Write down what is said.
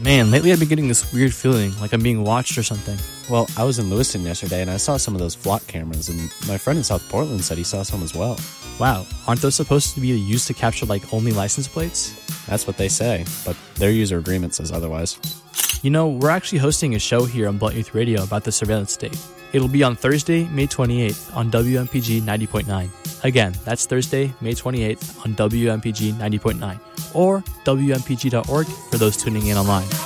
Man, lately I've been getting this weird feeling like I'm being watched or something. Well, I was in Lewiston yesterday and I saw some of those flock cameras, and my friend in South Portland said he saw some as well. Wow, aren't those supposed to be used to capture only license plates? That's what they say, but their user agreement says otherwise. You know, we're actually hosting a show here on Blunt Youth Radio about the surveillance state. It'll be on Thursday, May 28th on WMPG 90.9. Again, that's Thursday, May 28th on WMPG 90.9 or WMPG.org for those tuning in online.